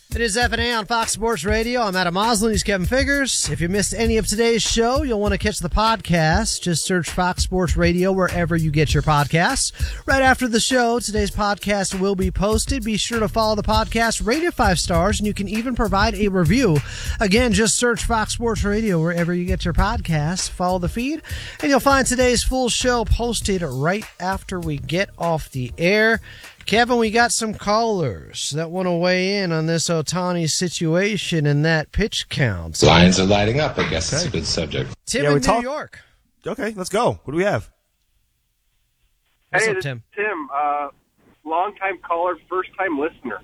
It is F&A on Fox Sports Radio. I'm Adam Mosley. He's Kevin Figures. If you missed any of today's show, you'll want to catch the podcast. Just search Fox Sports Radio wherever you get your podcasts. Right after the show, today's podcast will be posted. Be sure to follow the podcast, rate it 5 stars, and you can even provide a review. Again, just search Fox Sports Radio wherever you get your podcasts. Follow the feed, and you'll find today's full show posted right after we get off the air. Kevin, we got some callers that want to weigh in on this Ohtani situation and that pitch count. Lions are lighting up. I guess it's a good subject. Tim in New York. Okay, let's go. What do we have? What's hey, up, this Tim? is Tim, long-time caller, first-time listener.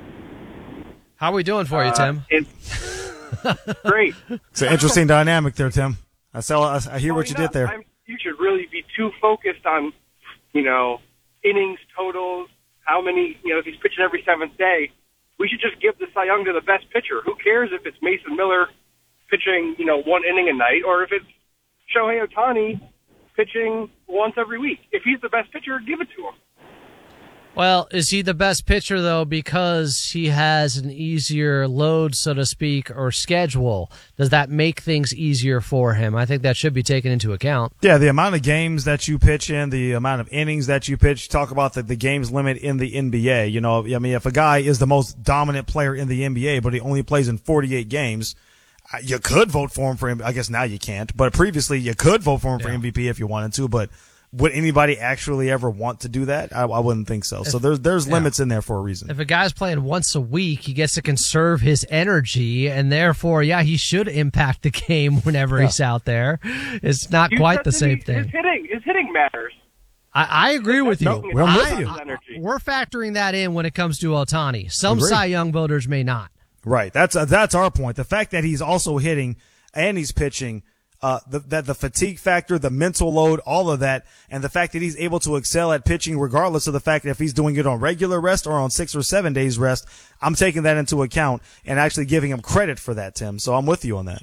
How are we doing for you, Tim? It's great. It's an interesting dynamic there, Tim. I hear what you did there. You should really be too focused on, innings totals, how many, if he's pitching every 7th day. We should just give the Cy Young to the best pitcher. Who cares if it's Mason Miller pitching, 1 inning a night, or if it's Shohei Ohtani pitching once every week. If he's the best pitcher, give it to him. Well, is he the best pitcher, though, because he has an easier load, so to speak, or schedule? Does that make things easier for him? I think that should be taken into account. Yeah, the amount of games that you pitch in, the amount of innings that you pitch, talk about the games limit in the NBA. If a guy is the most dominant player in the NBA, but he only plays in 48 games, you could vote for him for him. I guess now you can't, but previously you could vote for him for MVP if you wanted to, but would anybody actually ever want to do that? I wouldn't think so. So there's limits in there for a reason. If a guy's playing once a week, he gets to conserve his energy, and therefore, he should impact the game whenever he's out there. It's not quite the same thing. His hitting matters. I agree with you. We're factoring that in when it comes to Ohtani. Some Cy Young voters may not. Right. That's our point. The fact that he's also hitting and he's pitching, the fatigue factor, the mental load, all of that, and the fact that he's able to excel at pitching regardless of the fact that if he's doing it on regular rest or on 6 or 7 days rest, I'm taking that into account and actually giving him credit for that, Tim. So I'm with you on that.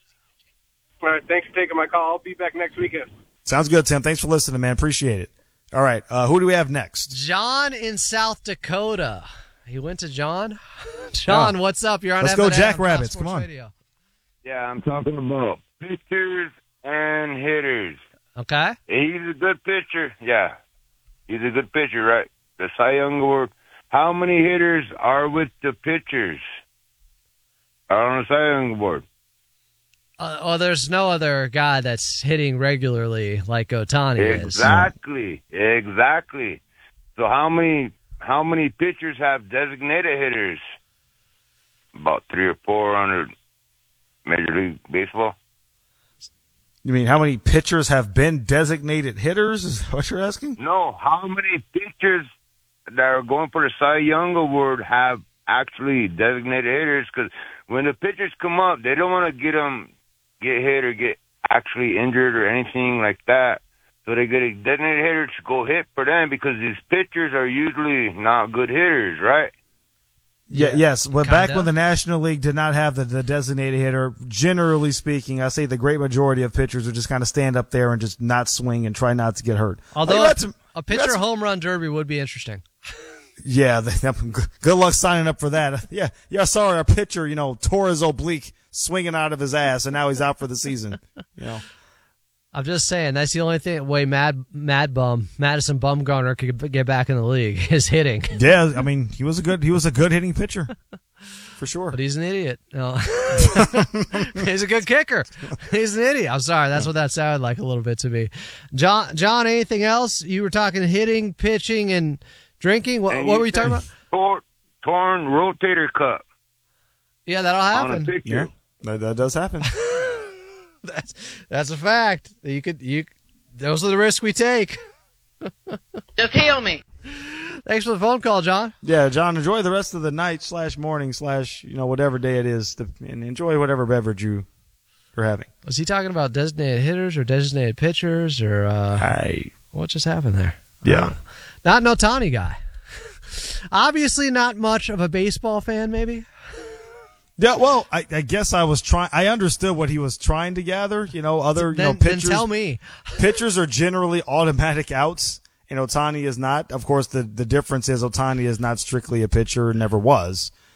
All right, thanks for taking my call. I'll be back next weekend. Sounds good, Tim. Thanks for listening, man. Appreciate it. All right, who do we have next? John in South Dakota. He went to John. John, what's up? You're on. Let's go, Jackrabbits. Come on. Radio. Yeah, I'm talking about pitchers and hitters. Okay. He's a good pitcher. Yeah, he's a good pitcher, right? The Cy Young Award. How many hitters are with the pitchers on the Cy Young Award? There's no other guy that's hitting regularly like Ohtani is. Exactly. So how many pitchers have designated hitters? About 3 or 4 under Major League Baseball. You mean how many pitchers have been designated hitters? Is that what you're asking? No, how many pitchers that are going for the Cy Young Award have actually designated hitters? Because when the pitchers come up, they don't want to get hit or get actually injured or anything like that. So they get a designated hitter to go hit for them because these pitchers are usually not good hitters, right? Yes, but back when the National League did not have the designated hitter, generally speaking, I say the great majority of pitchers would just kind of stand up there and just not swing and try not to get hurt. Although a pitcher home run derby would be interesting. Yeah, good luck signing up for that. Yeah. Sorry, our pitcher, tore his oblique swinging out of his ass, and now he's out for the season. I'm just saying that's the only way Madison Bumgarner could get back in the league is hitting. Yeah, I mean he was a good hitting pitcher, for sure. But he's an idiot. No. He's a good kicker. He's an idiot. I'm sorry, that's what that sounded like a little bit to me. John, anything else? You were talking hitting, pitching, and drinking. What were you talking about? Torn rotator cuff. Yeah, that'll happen. On a picture. Yeah, that does happen. That's a fact. Those are the risks we take. Just heal me. Thanks for the phone call, John. Yeah, John, enjoy the rest of the night / morning / whatever day it is, and enjoy whatever beverage you're having. Was he talking about designated hitters or designated pitchers or what just happened there? Yeah. Not an Ohtani guy. Obviously not much of a baseball fan, maybe. Yeah, well, I guess I understood what he was trying to gather. Pitchers. Then tell me. Pitchers are generally automatic outs, and Ohtani is not. Of course, the difference is Ohtani is not strictly a pitcher, never was.